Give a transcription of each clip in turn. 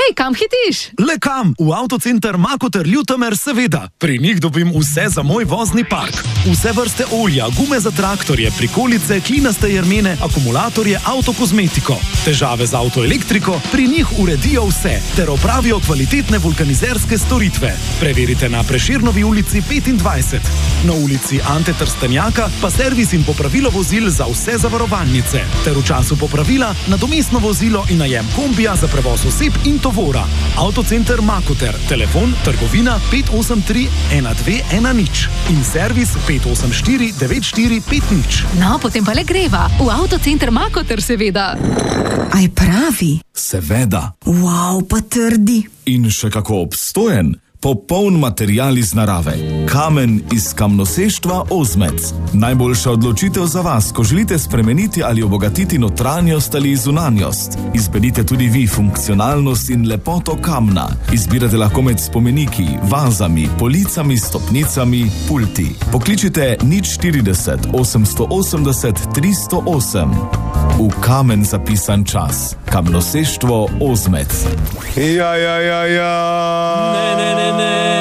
Hej, kam hitiš? Le kam? V Avtocenter Makoter Ljutomer, seveda. Pri njih dobim vse za moj vozni park. Vse vrste olja, gume za traktorje, prikolice, klinaste jermene, akumulatorje, avtokozmetiko. Težave z avtoelektriko, pri njih uredijo vse, ter opravijo kvalitetne vulkanizerske storitve. Preverite na Prešernovi ulici 25. Na ulici Ante Trstenjaka pa servis in popravilo vozil za vse zavarovalnice. Ter v času popravila nadomestno vozilo in najem kombija za prevoz oseb in tovora. Avtocenter Makoter, telefon trgovina 583 1210 in servis 584 9450. No, potem pa le greva. V Avtocenter Makoter, seveda. Aj pravi? Seveda. Wow, pa trdi. In še kako obstojen. Popoln material iz narave. Kamen iz kamnoseštva Ozmec. Najboljša odločitev za vas, ko želite spremeniti ali obogatiti notranjost ali zunanjost. Izberite tudi vi funkcionalnost in lepoto kamna. Izbirate lahko med spomeniki, vazami, policami, stopnicami, pulti. Pokličite 040 880 308. V kamen zapisan čas. Kamnoseštvo Ozmec. Ja. Ne.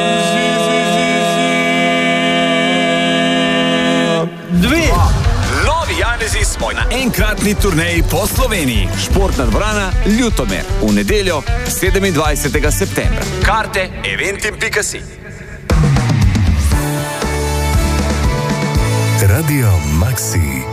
Dve. Novi Janezi smo na enkratni turneji po Sloveniji. Športna dvorana Ljutomer. V nedeljo 27. septembra. Karte eventim.si. Radio Maxi.